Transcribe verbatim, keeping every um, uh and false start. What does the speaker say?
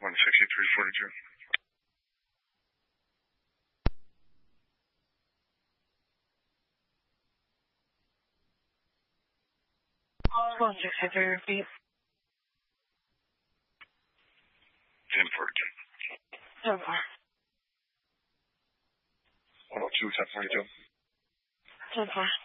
one sixty-three forty-two. one sixty-three, repeat. ten forty-two. So far. one oh two, ten forty-two. So far.